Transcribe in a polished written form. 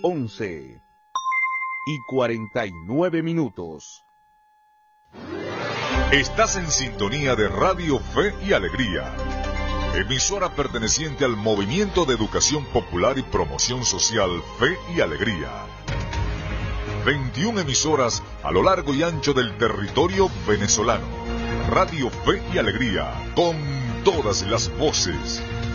11:49. Estás en sintonía de Radio Fe y Alegría, emisora perteneciente al Movimiento de Educación Popular y Promoción Social Fe y Alegría. 21 emisoras a lo largo y ancho del territorio venezolano. Radio Fe y Alegría, con todas las voces.